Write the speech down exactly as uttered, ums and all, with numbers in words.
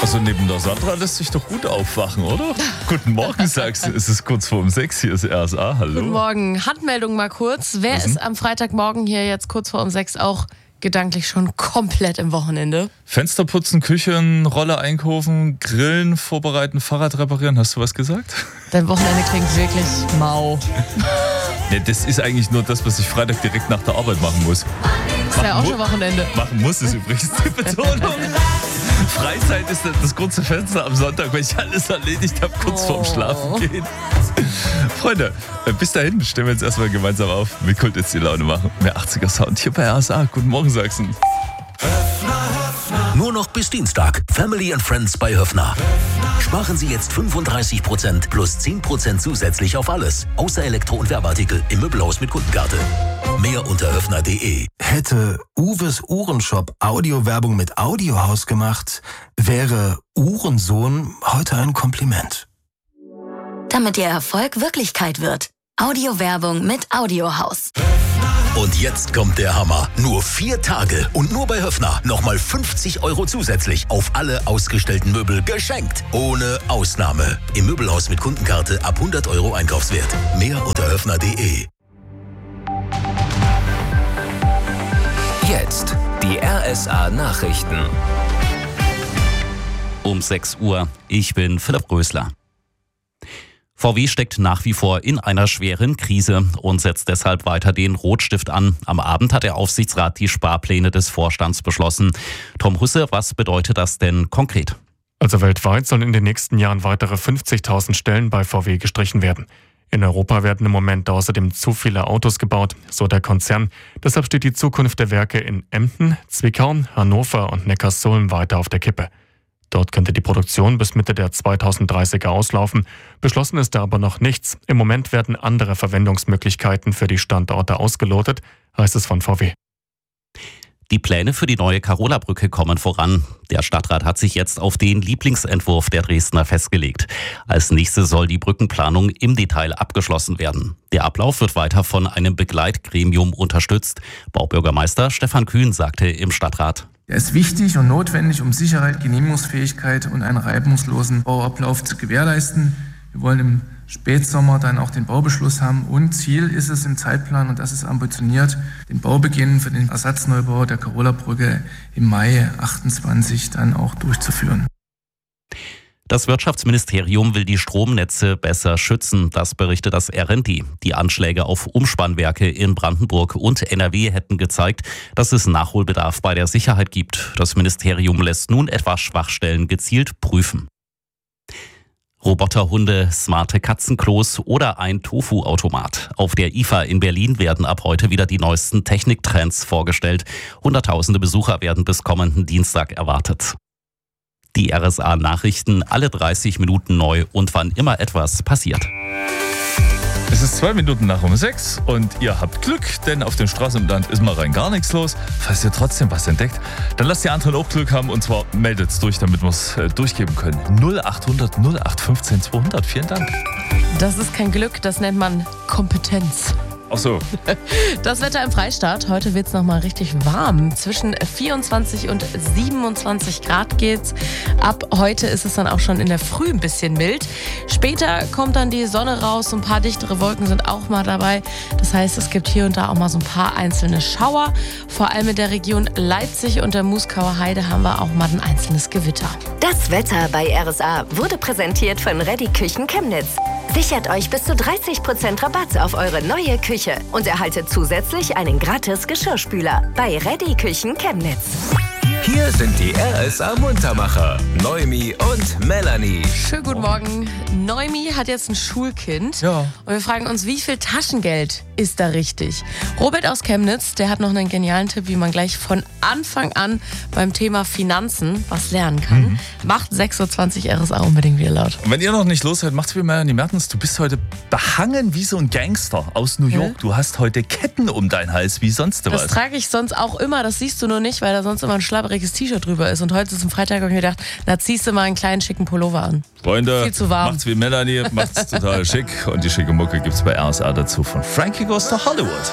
Also neben der Sandra lässt sich doch gut aufwachen, oder? Guten Morgen, sagst du. Es ist kurz vor um sechs, hier ist R S A, hallo. Guten Morgen. Handmeldung mal kurz. Wer ist am Freitagmorgen hier jetzt kurz vor um sechs auch gedanklich schon komplett im Wochenende? Fenster putzen, Küchen, Rolle einkaufen, Grillen vorbereiten, Fahrrad reparieren. Hast du was gesagt? Dein Wochenende klingt wirklich mau. Ne, das ist eigentlich nur das, was ich Freitag direkt nach der Arbeit machen muss. Das ist ja auch schon Wochenende. Machen muss ist übrigens die Betonung. Freizeit ist das kurze Fenster am Sonntag, weil ich alles erledigt habe, kurz Oh. vorm Schlafen gehen. Freunde, bis dahin stellen wir uns erstmal gemeinsam auf. Mir könnt jetzt die Laune machen. Mehr achtziger Sound hier bei R S A. Guten Morgen, Sachsen. Nur noch bis Dienstag. Family and Friends bei Höffner. Sparen Sie jetzt fünfunddreißig Prozent plus zehn Prozent zusätzlich auf alles. Außer Elektro- und Werbeartikel im Möbelhaus mit Kundenkarte. Mehr unter höffner punkt de. Hätte Uwes Uhrenshop Audiowerbung mit Audiohaus gemacht, wäre Uhrensohn heute ein Kompliment. Damit Ihr Erfolg Wirklichkeit wird. Audiowerbung mit Audiohaus. Und jetzt kommt der Hammer. Nur vier Tage und nur bei Höffner nochmal fünfzig Euro zusätzlich auf alle ausgestellten Möbel geschenkt. Ohne Ausnahme. Im Möbelhaus mit Kundenkarte ab hundert Euro Einkaufswert. Mehr unter höffner punkt de. Jetzt die R S A Nachrichten. Um sechs Uhr. Ich bin Philipp Rösler. V W steckt nach wie vor in einer schweren Krise und setzt deshalb weiter den Rotstift an. Am Abend hat der Aufsichtsrat die Sparpläne des Vorstands beschlossen. Tom Husse, was bedeutet das denn konkret? Also weltweit sollen in den nächsten Jahren weitere fünfzigtausend Stellen bei V W gestrichen werden. In Europa werden im Moment außerdem zu viele Autos gebaut, so der Konzern. Deshalb steht die Zukunft der Werke in Emden, Zwickau, Hannover und Neckarsulm weiter auf der Kippe. Dort könnte die Produktion bis Mitte der zweitausenddreißiger auslaufen. Beschlossen ist da aber noch nichts. Im Moment werden andere Verwendungsmöglichkeiten für die Standorte ausgelotet, heißt es von V W. Die Pläne für die neue Carola-Brücke kommen voran. Der Stadtrat hat sich jetzt auf den Lieblingsentwurf der Dresdner festgelegt. Als nächstes soll die Brückenplanung im Detail abgeschlossen werden. Der Ablauf wird weiter von einem Begleitgremium unterstützt. Baubürgermeister Stefan Kühn sagte im Stadtrat: Er ist wichtig und notwendig, um Sicherheit, Genehmigungsfähigkeit und einen reibungslosen Bauablauf zu gewährleisten. Wir wollen im Spätsommer dann auch den Baubeschluss haben und Ziel ist es im Zeitplan, und das ist ambitioniert, den Baubeginn für den Ersatzneubau der Carola-Brücke im Mai achtundzwanzig dann auch durchzuführen. Das Wirtschaftsministerium will die Stromnetze besser schützen, das berichtet das R N D. Die Anschläge auf Umspannwerke in Brandenburg und N R W hätten gezeigt, dass es Nachholbedarf bei der Sicherheit gibt. Das Ministerium lässt nun etwa Schwachstellen gezielt prüfen. Roboterhunde, smarte Katzenklos oder ein Tofu-Automat. Auf der I F A in Berlin werden ab heute wieder die neuesten Techniktrends vorgestellt. Hunderttausende Besucher werden bis kommenden Dienstag erwartet. Die R S A-Nachrichten alle dreißig Minuten neu und wann immer etwas passiert. Es ist zwei Minuten nach um sechs und ihr habt Glück, denn auf den Straßen im Land ist mal rein gar nichts los. Falls ihr trotzdem was entdeckt, dann lasst die anderen auch Glück haben und zwar meldet's durch, damit wir es äh, durchgeben können. null achthundert null acht fünfzehn zweihundert. Vielen Dank. Das ist kein Glück, das nennt man Kompetenz. Ach so. Das Wetter im Freistaat. Heute wird es nochmal richtig warm. Zwischen vierundzwanzig und siebenundzwanzig Grad geht's. Ab heute ist es dann auch schon in der Früh ein bisschen mild. Später kommt dann die Sonne raus. Ein paar dichtere Wolken sind auch mal dabei. Das heißt, es gibt hier und da auch mal so ein paar einzelne Schauer. Vor allem in der Region Leipzig und der Muskauer Heide haben wir auch mal ein einzelnes Gewitter. Das Wetter bei R S A wurde präsentiert von Ready Küchen Chemnitz. Sichert euch bis zu dreißig Prozent Rabatt auf eure neue Küche und erhaltet zusätzlich einen gratis Geschirrspüler bei Ready Küchen Chemnitz. Hier sind die R S A Muntermacher, Noemi und Melanie. Schönen guten Morgen. Noemi hat jetzt ein Schulkind. Ja. Und wir fragen uns, wie viel Taschengeld ist da richtig? Robert aus Chemnitz, der hat noch einen genialen Tipp, wie man gleich von Anfang an beim Thema Finanzen was lernen kann. Mhm. Macht sechs Uhr zwanzig R S A unbedingt wieder laut. Und wenn ihr noch nicht los seid, macht's wie Melanie Mertens. Du bist heute behangen wie so ein Gangster aus New York. Ja. Du hast heute Ketten um deinen Hals wie sonst was. Das trage ich sonst auch immer. Das siehst du nur nicht, weil da sonst immer ein schlabberiges T-Shirt drüber ist. Und heute zum Freitag habe ich mir gedacht, na ziehst du mal einen kleinen schicken Pullover an. Freunde, viel zu warm. Macht's wie Melanie, macht's total schick. Und die schicke Mucke gibt's bei R S A dazu von Frankie Goes to Hollywood.